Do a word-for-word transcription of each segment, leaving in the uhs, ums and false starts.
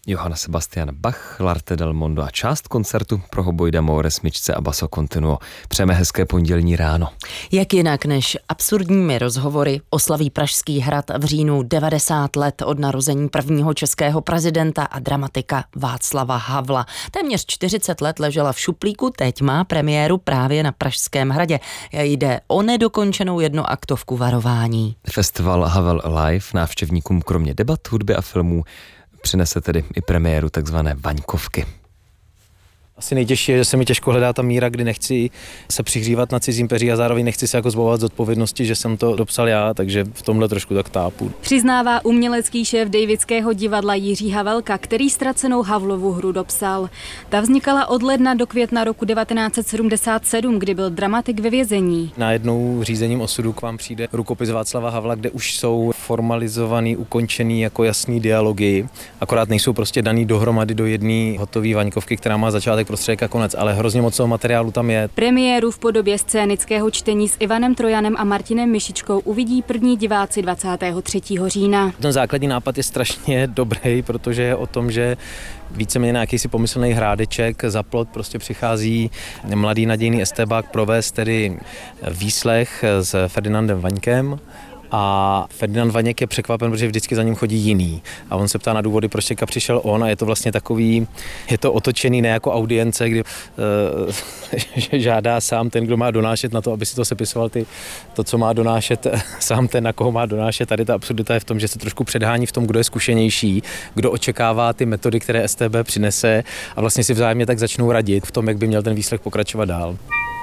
Johann Sebastian Bach, L'Arte del Mondo a část koncertu pro hoboj d'amore, smyčce a basso continuo. Přejeme hezké pondělní ráno. Jak jinak než absurdními rozhovory oslaví Pražský hrad v říjnu devadesát let od narození prvního českého prezidenta a dramatika Václava Havla. Téměř čtyřicet let ležela v šuplíku, teď má premiéru právě na Pražském hradě. Jde o nedokončenou jednoaktovku Varování. Festival Havel Alive návštěvníkům kromě debat, hudby a filmů přinese tedy i premiéru takzvané Vaňkovky. Asi nejtěžší je, že se mi těžko hledá ta míra, kdy nechci se přihřívat na cizím peří a zároveň nechci se jako zbavovat z odpovědnosti, že jsem to dopsal já, takže v tomhle trošku tak tápu. Přiznává umělecký šéf Davidského divadla Jiří Havelka, který ztracenou Havlovu hru dopsal. Ta vznikala od ledna do května roku devatenáct set sedmdesát sedm, kdy byl dramatik ve vězení. Najednou řízením osudu k vám přijde rukopis Václava Havla, kde už jsou formalizovaný, ukončený jako jasný dialogy, akorát nejsou prostě daný dohromady do jedné hotové Vaňkovky, která má začátek, prostředek a konec, ale hrozně moc toho materiálu tam je. Premiéru v podobě scénického čtení s Ivanem Trojanem a Martinem Mišičkou uvidí první diváci dvacátého třetího října. Ten základní nápad je strašně dobrý, protože je o tom, že víceméně nějaký si pomyslný hrádeček za plot prostě přichází mladý nadějný estébák provést tedy výslech s Ferdinandem Vaňkem. A Ferdinand Vaněk je překvapen, protože vždycky za ním chodí jiný. A on se ptá na důvody, proč teďka přišel on a je to vlastně takový, je to otočený ne jako audience, kdy uh, žádá sám ten, kdo má donášet na to, aby si to sepisoval ty, to, co má donášet, sám ten, na koho má donášet. Tady ta absurdita je v tom, že se trošku předhání v tom, kdo je zkušenější, kdo očekává ty metody, které S T B přinese a vlastně si vzájemně tak začnou radit v tom, jak by měl ten výslech pokračovat dál.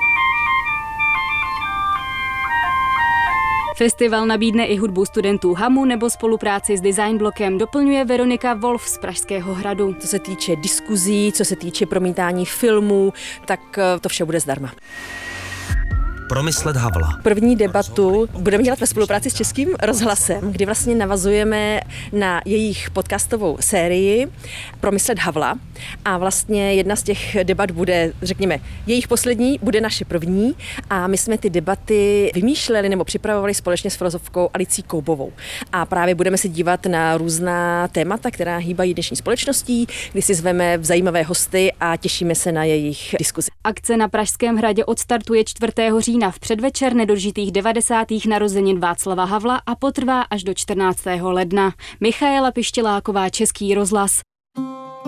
Festival nabídne i hudbu studentů Hamu nebo spolupráci s Design Blokem, doplňuje Veronika Wolf z Pražského hradu. Co se týče diskuzí, co se týče promítání filmů, tak to vše bude zdarma. Promyslet Havla. První debatu budeme dělat ve spolupráci s Českým rozhlasem, kdy vlastně navazujeme na jejich podcastovou sérii Promyslet Havla a vlastně jedna z těch debat bude, řekněme, jejich poslední, bude naše první a my jsme ty debaty vymýšleli nebo připravovali společně s filozofkou Alicí Koubovou. A právě budeme se dívat na různá témata, která hýbají dnešní společností, kdy si zveme zajímavé hosty a těšíme se na jejich diskuzi. Akce na Pražském hradě odstartuje čtvrtého října v předvečer nedožitých devadesátých narozenin Václava Havla a potrvá až do čtrnáctého ledna. Michaela Pištěláková, Český rozhlas.